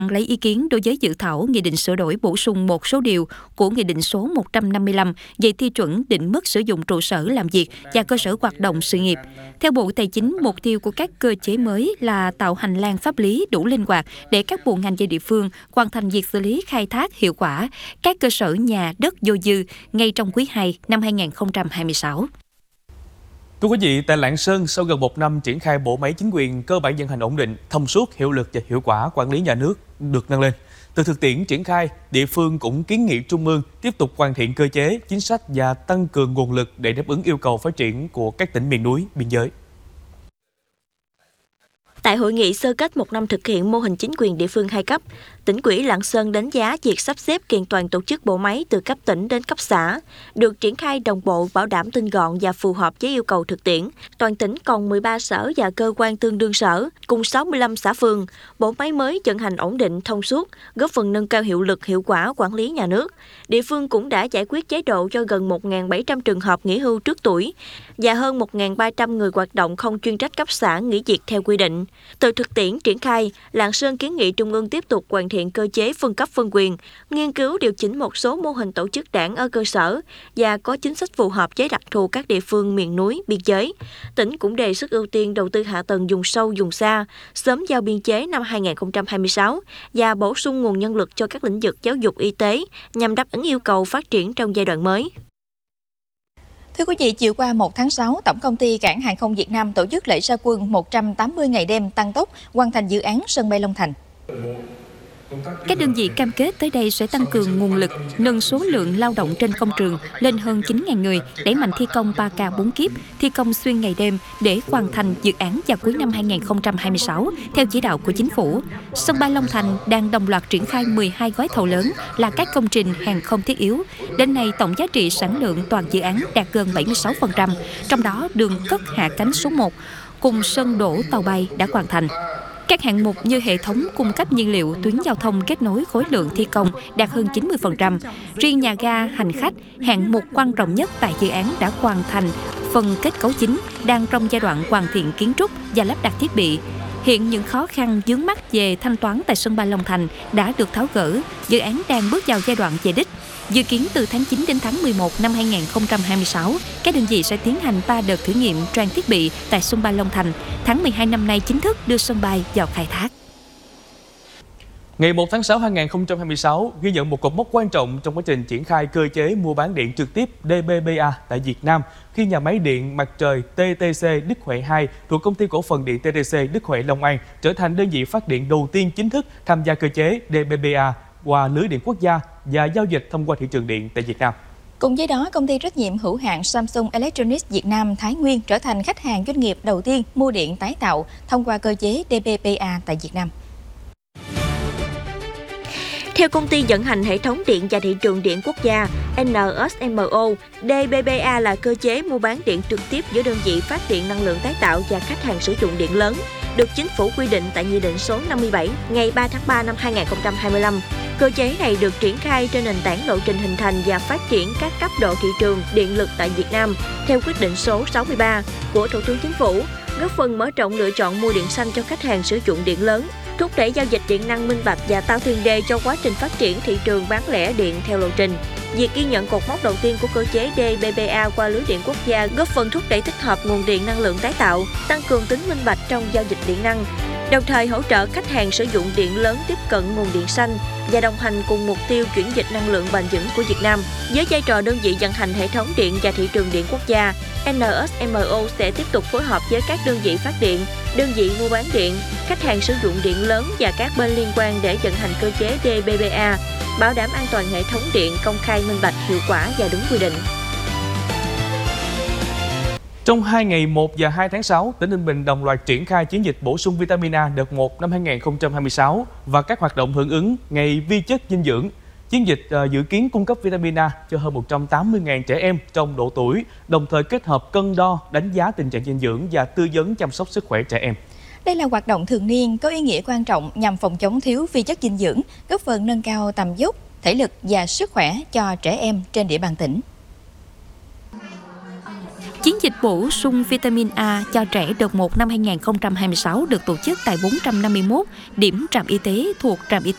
lấy ý kiến đối với dự thảo Nghị định sửa đổi bổ sung một số điều của Nghị định số 155 về tiêu chuẩn định mức sử dụng trụ sở làm việc và cơ sở hoạt động sự nghiệp. Theo Bộ Tài chính, mục tiêu của các cơ chế mới là tạo hành lang pháp lý đủ linh hoạt để các bộ ngành và địa phương hoàn thành việc xử lý khai thác hiệu quả các cơ sở nhà đất vô dư ngay trong quý 2 năm 2026. Thưa quý vị, tại Lạng Sơn, sau gần 1 năm triển khai bộ máy chính quyền cơ bản vận hành ổn định, thông suốt, hiệu lực và hiệu quả quản lý nhà nước được nâng lên. Từ thực tiễn triển khai, địa phương cũng kiến nghị Trung ương tiếp tục hoàn thiện cơ chế, chính sách và tăng cường nguồn lực để đáp ứng yêu cầu phát triển của các tỉnh miền núi, biên giới. Tại hội nghị sơ kết 1 năm thực hiện mô hình chính quyền địa phương 2 cấp, Tỉnh ủy Lạng Sơn đánh giá việc sắp xếp kiện toàn tổ chức bộ máy từ cấp tỉnh đến cấp xã được triển khai đồng bộ, bảo đảm tinh gọn và phù hợp với yêu cầu thực tiễn. Toàn tỉnh còn 13 sở và cơ quan tương đương sở, cùng 65 xã phường. Bộ máy mới vận hành ổn định, thông suốt, góp phần nâng cao hiệu lực, hiệu quả quản lý nhà nước. Địa phương cũng đã giải quyết chế độ cho gần 1.700 trường hợp nghỉ hưu trước tuổi và hơn 1.300 người hoạt động không chuyên trách cấp xã nghỉ việc theo quy định. Từ thực tiễn triển khai, Lạng Sơn kiến nghị Trung ương tiếp tục hoàn thiện cơ chế phân cấp phân quyền, nghiên cứu điều chỉnh một số mô hình tổ chức đảng ở cơ sở và có chính sách phù hợp với đặc thù các địa phương miền núi, biên giới. Tỉnh cũng đề xuất ưu tiên đầu tư hạ tầng vùng sâu, vùng xa, sớm giao biên chế năm 2026 và bổ sung nguồn nhân lực cho các lĩnh vực giáo dục, y tế nhằm đáp ứng yêu cầu phát triển trong giai đoạn mới. Thưa quý vị, chiều qua 1 tháng 6, Tổng công ty Cảng hàng không Việt Nam tổ chức lễ ra quân 180 ngày đêm tăng tốc hoàn thành dự án sân bay Long Thành. Các đơn vị cam kết tới đây sẽ tăng cường nguồn lực, nâng số lượng lao động trên công trường lên hơn 9.000 người, đẩy mạnh thi công 3K 4 kíp, thi công xuyên ngày đêm để hoàn thành dự án vào cuối năm 2026 theo chỉ đạo của Chính phủ. Sân bay Long Thành đang đồng loạt triển khai 12 gói thầu lớn là các công trình hàng không thiết yếu. Đến nay, tổng giá trị sản lượng toàn dự án đạt gần 76%, trong đó đường cất hạ cánh số 1 cùng sân đổ tàu bay đã hoàn thành. Các hạng mục như hệ thống cung cấp nhiên liệu, tuyến giao thông kết nối khối lượng thi công đạt hơn 90%. Riêng nhà ga hành khách, hạng mục quan trọng nhất tại dự án đã hoàn thành phần kết cấu chính, đang trong giai đoạn hoàn thiện kiến trúc và lắp đặt thiết bị. Hiện những khó khăn vướng mắc về thanh toán tại sân bay Long Thành đã được tháo gỡ, dự án đang bước vào giai đoạn về đích. Dự kiến từ tháng 9 đến tháng 11 năm 2026, các đơn vị sẽ tiến hành 3 đợt thử nghiệm trang thiết bị tại sân bay Long Thành. Tháng 12 năm nay chính thức đưa sân bay vào khai thác. Ngày 1 tháng 6 2026 ghi nhận một cột mốc quan trọng trong quá trình triển khai cơ chế mua bán điện trực tiếp DBBA tại Việt Nam khi nhà máy điện mặt trời TTC Đức Huệ 2 thuộc Công ty Cổ phần Điện TTC Đức Huệ Long An trở thành đơn vị phát điện đầu tiên chính thức tham gia cơ chế DBBA qua lưới điện quốc gia và giao dịch thông qua thị trường điện tại Việt Nam. Cùng với đó, công ty trách nhiệm hữu hạn Samsung Electronics Việt Nam Thái Nguyên trở thành khách hàng doanh nghiệp đầu tiên mua điện tái tạo thông qua cơ chế DBBA tại Việt Nam. Theo công ty vận hành hệ thống điện và thị trường điện quốc gia NSMO, DBBA là cơ chế mua bán điện trực tiếp giữa đơn vị phát điện năng lượng tái tạo và khách hàng sử dụng điện lớn, được Chính phủ quy định tại Nghị định số 57 ngày 3 tháng 3 năm 2025. Cơ chế này được triển khai trên nền tảng lộ trình hình thành và phát triển các cấp độ thị trường điện lực tại Việt Nam theo quyết định số 63 của Thủ tướng Chính phủ, góp phần mở rộng lựa chọn mua điện xanh cho khách hàng sử dụng điện lớn, thúc đẩy giao dịch điện năng minh bạch và tạo tiền đề cho quá trình phát triển thị trường bán lẻ điện theo lộ trình. Việc ghi nhận cột mốc đầu tiên của cơ chế DBBA qua lưới điện quốc gia góp phần thúc đẩy tích hợp nguồn điện năng lượng tái tạo, tăng cường tính minh bạch trong giao dịch điện năng, đồng thời hỗ trợ khách hàng sử dụng điện lớn tiếp cận nguồn điện xanh và đồng hành cùng mục tiêu chuyển dịch năng lượng bền vững của Việt Nam. Với vai trò đơn vị vận hành hệ thống điện và thị trường điện quốc gia, NSMO sẽ tiếp tục phối hợp với các đơn vị phát điện, đơn vị mua bán điện, khách hàng sử dụng điện lớn và các bên liên quan để vận hành cơ chế DBBA, bảo đảm an toàn hệ thống điện, công khai, minh bạch, hiệu quả và đúng quy định. Trong 2 ngày 1 và 2 tháng 6, tỉnh Ninh Bình đồng loạt triển khai chiến dịch bổ sung vitamin A đợt 1 năm 2026 và các hoạt động hưởng ứng Ngày Vi chất dinh dưỡng. Chiến dịch dự kiến cung cấp vitamin A cho hơn 180.000 trẻ em trong độ tuổi, đồng thời kết hợp cân đo, đánh giá tình trạng dinh dưỡng và tư vấn chăm sóc sức khỏe trẻ em. Đây là hoạt động thường niên có ý nghĩa quan trọng nhằm phòng chống thiếu vi chất dinh dưỡng, góp phần nâng cao tầm vóc, thể lực và sức khỏe cho trẻ em trên địa bàn tỉnh. Chiến dịch bổ sung vitamin A cho trẻ đợt 1 năm 2026 được tổ chức tại 451 điểm trạm y tế thuộc trạm y tế